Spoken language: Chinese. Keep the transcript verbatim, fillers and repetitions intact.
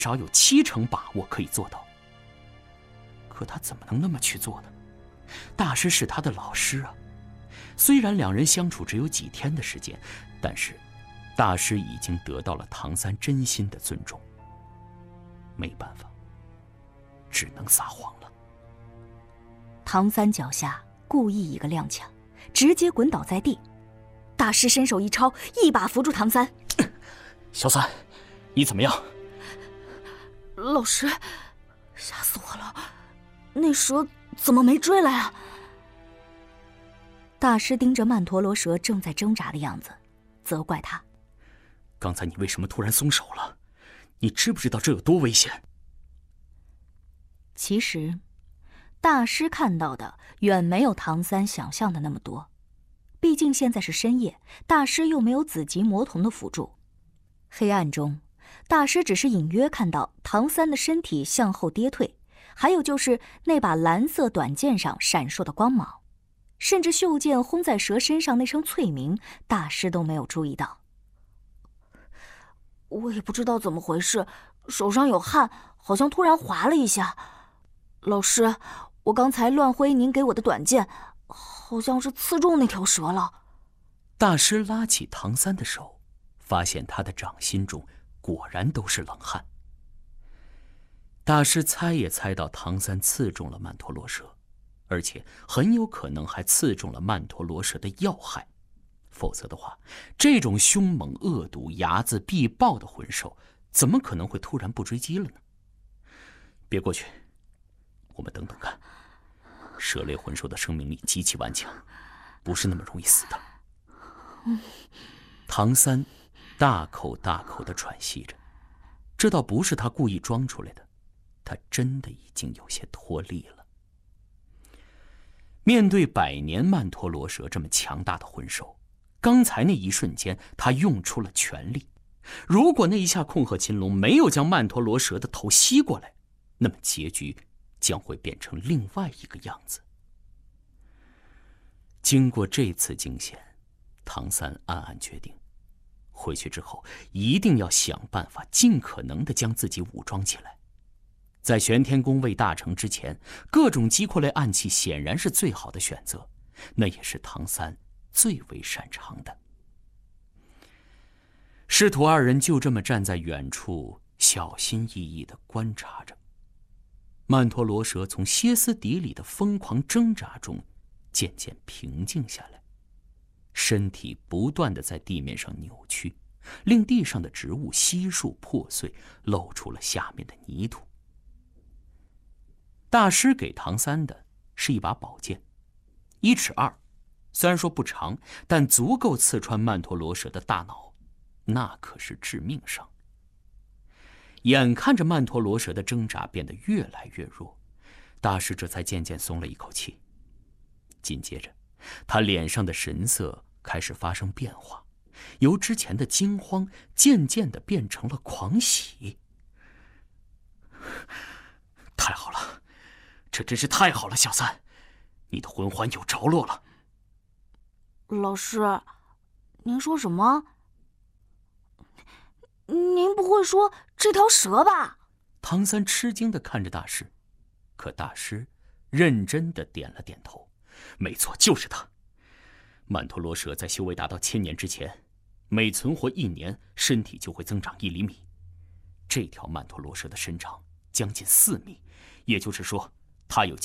少有七成把握可以做到。可他怎么能那么去做呢？大师是他的老师啊。虽然两人相处只有几天的时间，但是大师已经得到了唐三真心的尊重。没办法，只能撒谎了。 唐三脚下故意一个踉跄，直接滚倒在地。大师伸手一抄，一把扶住唐三。 小三，你怎么样？ 老师，吓死我了！那蛇怎么没追来啊？大师盯着曼陀罗蛇正在挣扎的样子，责怪他： 刚才你为什么突然松手了？你知不知道这有多危险？ 其实大师看到的远没有唐三想象的那么多，毕竟现在是深夜，大师又没有紫极魔瞳的辅助。黑暗中，大师只是隐约看到唐三的身体向后跌退，还有就是那把蓝色短剑上闪烁的光芒，甚至袖剑轰在蛇身上那声脆鸣，大师都没有注意到。我也不知道怎么回事，手上有汗，好像突然滑了一下。老师，我刚才乱挥您给我的短剑，好像是刺中那条蛇了。 大师拉起唐三的手，发现他的掌心中果然都是冷汗。大师猜也猜到唐三刺中了曼陀罗蛇，而且很有可能还刺中了曼陀罗蛇的要害。否则的话，这种凶猛恶毒、睚眦必报的魂兽，怎么可能会突然不追击了呢？别过去，我们等等看。蛇类魂兽的生命力极其顽强，不是那么容易死的。唐三大口大口地喘息着，这倒不是他故意装出来的，他真的已经有些脱力了。面对百年曼陀罗蛇这么强大的魂兽，刚才那一瞬间他用出了全力。如果那一下控鹤擒龙没有将曼陀罗蛇的头吸过来，那么结局将会变成另外一个样子。经过这次惊险，唐三暗暗决定，回去之后一定要想办法尽可能地将自己武装起来。在玄天宫未大成之前，各种击溃类暗器显然是最好的选择，那也是唐三最为擅长的。师徒二人就这么站在远处，小心翼翼地观察着。曼陀罗蛇从歇斯底里的疯狂挣扎中渐渐平静下来，身体不断地在地面上扭曲，令地上的植物悉数破碎，露出了下面的泥土。大师给唐三的是一把宝剑，一尺二，虽然说不长，但足够刺穿曼陀罗蛇的大脑，那可是致命伤。眼看着曼陀罗蛇的挣扎变得越来越弱，大师这才渐渐松了一口气。紧接着，他脸上的神色开始发生变化，由之前的惊慌渐渐地变成了狂喜。太好了，这真是太好了，小三，你的魂环有着落了。 老师，您说什么？您不会说这条蛇吧？ 唐三吃惊地看着大师，可大师认真地点了点头。没错，就是它。曼陀罗蛇在修为达到千年之前，每存活一年，身体就会增长一厘米。这条曼陀罗蛇的身长将近四米，也就是说，它有